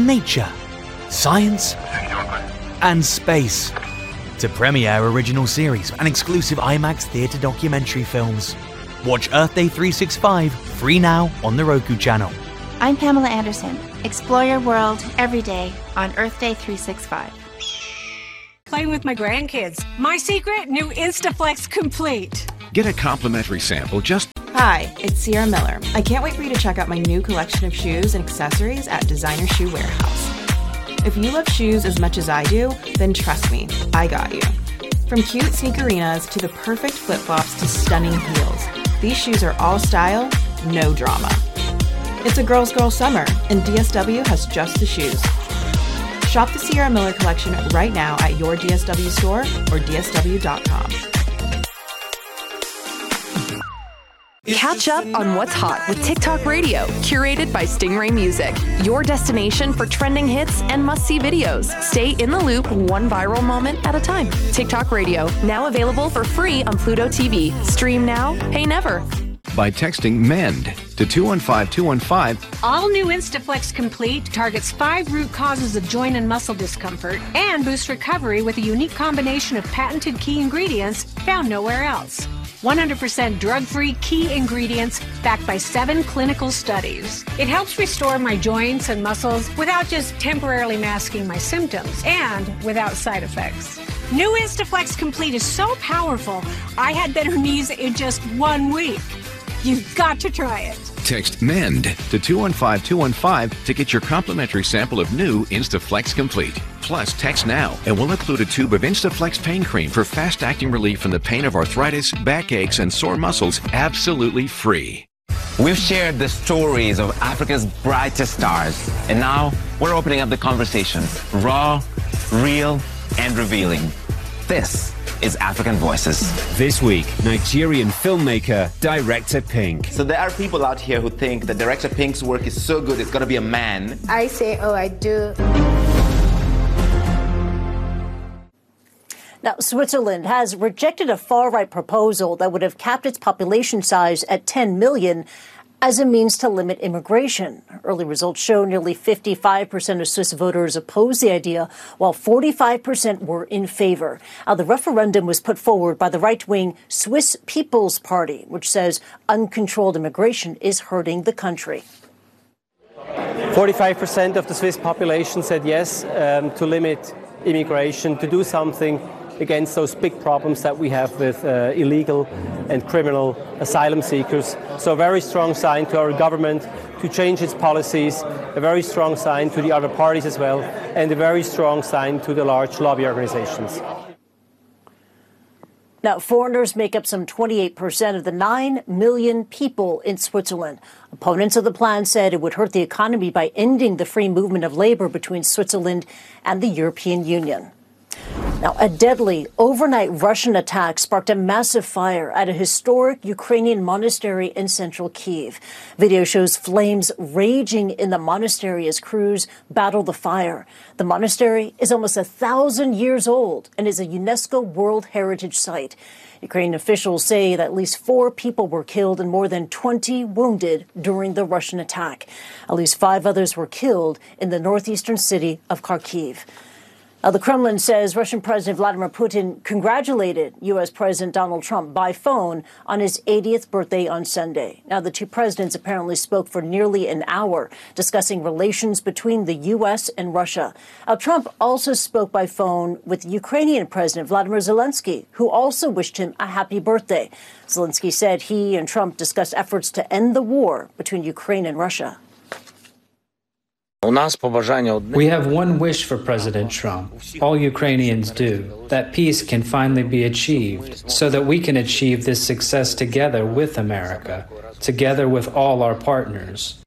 nature, science, and space to premiere original series and exclusive IMAX theatre documentary films. Watch Earth Day 365 free now on the Roku channel. I'm Pamela Anderson. Explore your world every day on Earth Day 365. Playing with my grandkids. My secret, new Instaflex Complete. Get a complimentary sample just... Hi, it's Sierra Miller. I can't wait for you to check out my new collection of shoes and accessories at Designer Shoe Warehouse. If you love shoes as much as I do, then trust me, I got you. From cute sneakerinas to the perfect flip-flops to stunning heels, these shoes are all style, no drama. It's a girl's girl summer, and DSW has just the shoes. Shop the Sierra Miller collection right now at your DSW store or dsw.com. Catch up on what's hot with TikTok Radio, curated by Stingray Music. Your destination for trending hits and must-see videos. Stay in the loop, one viral moment at a time. TikTok Radio, now available for free on Pluto TV. Stream now, pay never. By texting MEND to 215-215. All new Instaflex Complete targets 5 root causes of joint and muscle discomfort and boosts recovery with a unique combination of patented key ingredients found nowhere else. 100% drug-free key ingredients backed by 7 clinical studies. It helps restore my joints and muscles without just temporarily masking my symptoms and without side effects. New Instaflex Complete is so powerful, I had better knees in just 1 week. You've got to try it. Text MEND to 215-215 to get your complimentary sample of new Instaflex Complete. Plus, text now and we'll include a tube of Instaflex pain cream for fast-acting relief from the pain of arthritis, backaches, and sore muscles absolutely free. We've shared the stories of Africa's brightest stars, and now we're opening up the conversation. Raw, real, and revealing. This is African Voices. This week, Nigerian filmmaker, Director Pink. So there are people out here who think that Director Pink's work is so good it's going to be a man. I say, oh, I do. Now, Switzerland has rejected a far-right proposal that would have capped its population size at 10 million as a means to limit immigration. Early results show nearly 55% of Swiss voters oppose the idea, while 45% were in favor. Now, the referendum was put forward by the right-wing Swiss People's Party, which says uncontrolled immigration is hurting the country. 45% of the Swiss population said yes to limit immigration, to do something against those big problems that we have with illegal and criminal asylum seekers. So a very strong sign to our government to change its policies, a very strong sign to the other parties as well, and a very strong sign to the large lobby organizations. Now, foreigners make up some 28% of the 9 million people in Switzerland. Opponents of the plan said it would hurt the economy by ending the free movement of labor between Switzerland and the European Union. Now, a deadly overnight Russian attack sparked a massive fire at a historic Ukrainian monastery in central Kyiv. Video shows flames raging in the monastery as crews battle the fire. The monastery is almost 1,000 years old and is a UNESCO World Heritage Site. Ukrainian officials say that at least 4 people were killed and more than 20 wounded during the Russian attack. At least 5 others were killed in the northeastern city of Kharkiv. Now, the Kremlin says Russian President Vladimir Putin congratulated U.S. President Donald Trump by phone on his 80th birthday on Sunday. Now, the two presidents apparently spoke for nearly an hour, discussing relations between the U.S. and Russia. Now, Trump also spoke by phone with Ukrainian President Vladimir Zelensky, who also wished him a happy birthday. Zelensky said he and Trump discussed efforts to end the war between Ukraine and Russia. We have one wish for President Trump. All Ukrainians do. That peace can finally be achieved so that we can achieve this success together with America, together with all our partners.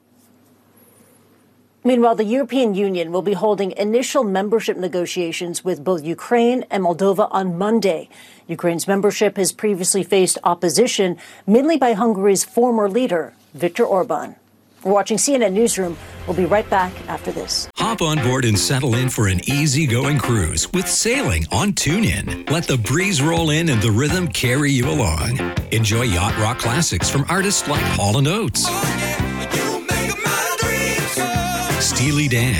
Meanwhile, the European Union will be holding initial membership negotiations with both Ukraine and Moldova on Monday. Ukraine's membership has previously faced opposition, mainly by Hungary's former leader, Viktor Orban. We're watching CNN Newsroom. We'll be right back after this. Hop on board and settle in for an easy-going cruise with sailing on TuneIn. Let the breeze roll in and the rhythm carry you along. Enjoy yacht rock classics from artists like Hall & Oates, Steely Dan,